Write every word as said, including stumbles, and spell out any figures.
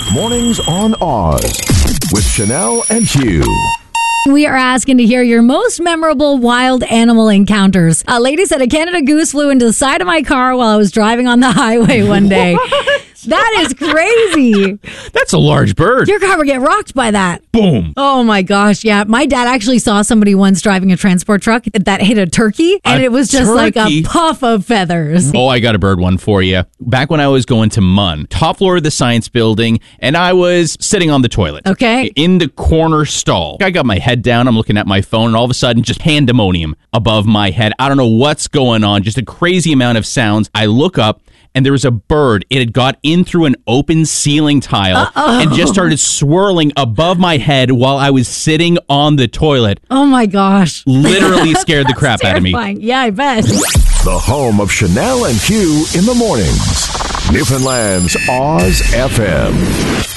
Mornings on Oz with Chanel and Hugh. We are asking to hear your most memorable wild animal encounters. A lady said a Canada goose flew into the side of my car while I was driving on the highway one day. That is crazy. That's a large bird. Your car would get rocked by that. Boom. Oh my gosh, yeah. My dad actually saw somebody once driving a transport truck that hit a turkey, and A it was just like turkey? a puff of feathers. Oh, I got a bird one for you. Back when I was going to M U N, top floor of the science building, and I was sitting on the toilet. Okay. In the corner stall. I got my head down, I'm looking at my phone, and all of a sudden, just pandemonium above my head. I don't know what's going on, just a crazy amount of sounds. I look up, and there was a bird. It had got in through an open ceiling tile Uh-oh. and just started swirling above my head while I was sitting on the toilet. Oh my gosh. Literally scared the crap out of me. Yeah, I bet. The home of Chanel and Hugh in the mornings. Newfoundland's Oz F M.